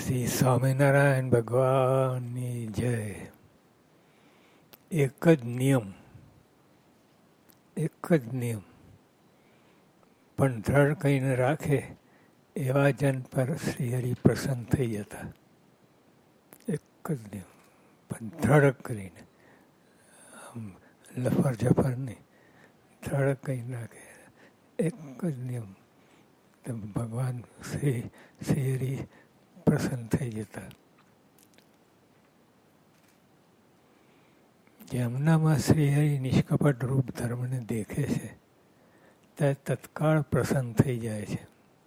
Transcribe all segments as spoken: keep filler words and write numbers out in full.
શ્રી સ્વામિનારાયણ ભગવાનની જય. એક જ નિયમ, એક જ નિયમ, પણ દ્રઢ કહીને રાખે એવા જન પર શ્રી હરિ પ્રસન્ન થઈ જતા. એક જ નિયમ, પણ દ્રઢ કરીને, આમ લફર જફર નહીં, દ્રઢ કહી નાખે. એક જ નિયમ, તો ભગવાન શ્રી શ્રી હરિ પ્રસન્ન થઈ જતા. જેમનામાં શ્રી હરિ નિષ્કપટ રૂપ ધર્મને દેખે છે તે તત્કાળ પ્રસન્ન થઈ જાય છે.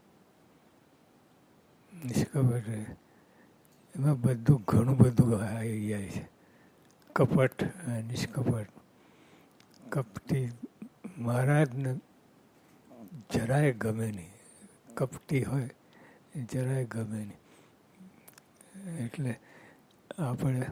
નિષ્કપટ એમાં બધું ઘણું બધું આવી જાય છે. કપટ, નિષ્કપટ, કપટી મહારાજને જરાય ગમે નહીં. કપટી હોય એ જરાય ગમે નહીં. એટલે આપણે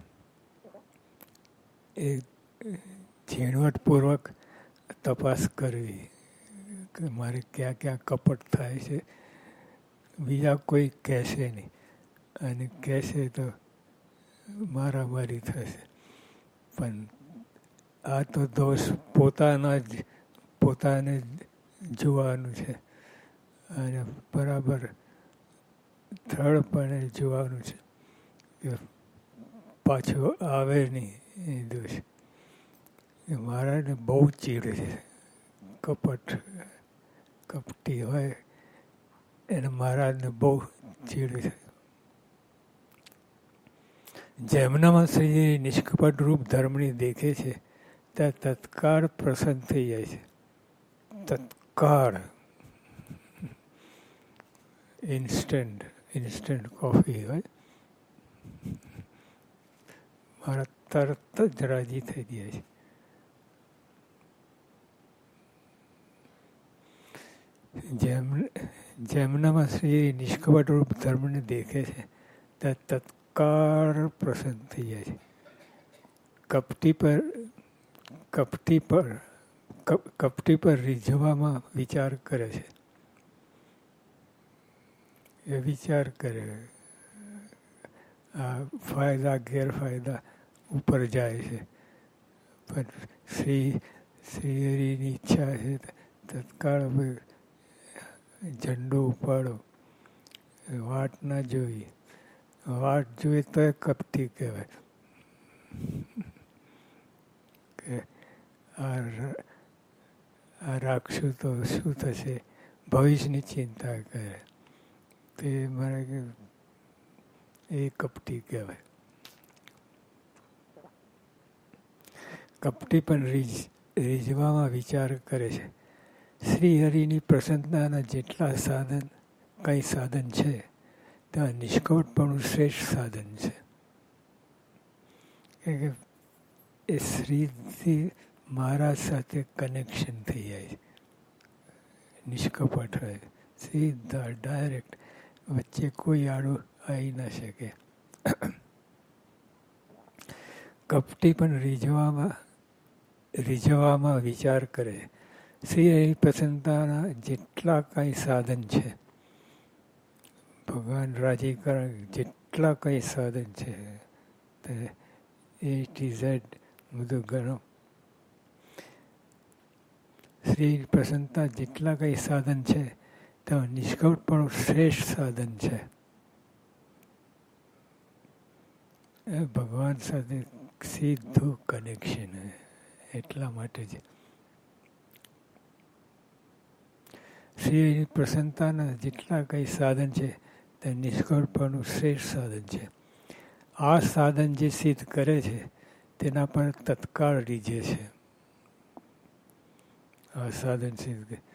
એ ઝીણવટપૂર્વક તપાસ કરવી કે મારે ક્યાં ક્યાં કપટ થાય છે. બીજા કોઈ કહેશે નહીં, અને કહેશે તો મારામારી થશે. પણ આ તો દોષ પોતાના જ પોતાને જ જોવાનું છે, અને બરાબર દ્રઢપણે જોવાનું છે કે પાછો આવે નહીં એ દોષ. એ મહારાજને બહુ ચીડ છે. કપટ કપટી હોય એને મહારાજને બહુ ચીડ છે. જેમનામાં શ્રી નિષ્કપટ રૂપ ધર્મની દેખે છે ત્યાં તત્કાળ પ્રસન્ન થઈ જાય છે. તત્કાળ, ઇન્સ્ટન્ટ ઇન્સ્ટન્ટ કોફી હોય, મારા તરત જ રાજી થઈ જાય છે. જેમ જેમનામાં શ્રી નિષ્કપટ રૂપ ધર્મને દેખે છે ત્યાં તત્કાળ પ્રસન્ન થઈ જાય છે. કપટી પર કપટી પર કપટી પર રીઝવવામાં વિચાર કરે છે. એ વિચાર કરે, આ ફાયદા ગેરફાયદા ઉપર જાય છે. પણ શ્રી શ્રી હરિની ઈચ્છા છે તત્કાળ ઝંડો ઉપાડો, વાટ ના જોઈ. વાટ જોઈએ તો એ કપટી કહેવાય કે આ આ રાખશું તો શું થશે, ભવિષ્યની ચિંતા કરે. તે મારે કે એ કપટી કહેવાય. કપટી પણ રીઝ રીઝવામાં વિચાર કરે છે. શ્રી હરિની પ્રસન્નતાના જેટલા સાધન કંઈ સાધન છે ત્યાં નિષ્કપટપણું શ્રેષ્ઠ સાધન છે. કે એ શ્રીથી મહારાજ સાથે કનેક્શન થઈ જાય છે. નિષ્કપટ હોય, સીધા ડાયરેક્ટ, વચ્ચે કોઈ આડું આવી ના શકે. કપટી પણ રીઝવામાં રીઝવવામાં વિચાર કરે. શ્રી હરિ પ્રસન્નતાના જેટલા કાંઈ સાધન છે, ભગવાન રાજી કરે જેટલા કંઈ સાધન છે તે એ ટી ઝેડ બધું ગણો. શ્રી પ્રસન્નતા જેટલા કંઈ સાધન છે તો નિષ્કપટ પણ શ્રેષ્ઠ સાધન છે. એ ભગવાન સાથે સીધું કનેક્શન, એટલા માટે જ શ્રી પ્રસન્નતાના જેટલા કંઈ સાધન છે તે નિષ્કપટપણું શ્રેષ્ઠ સાધન છે. આ સાધન જે સિદ્ધ કરે છે તેના પર તત્કાળ રીઝે છે. આ સાધન સિદ્ધ